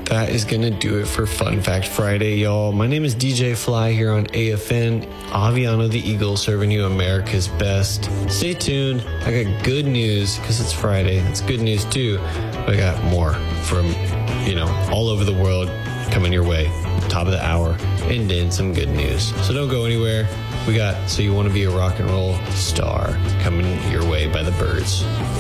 that is going to do it for Fun Fact Friday, y'all. My name is DJ Fly here on AFN, Aviano the Eagle, serving you America's best. Stay tuned. I got good news because it's Friday. It's good news too. I got more from, all over the world coming your way. Top of the hour, and then some good news. So don't go anywhere. We got So You Want to Be a Rock and Roll Star coming your way by the Byrds.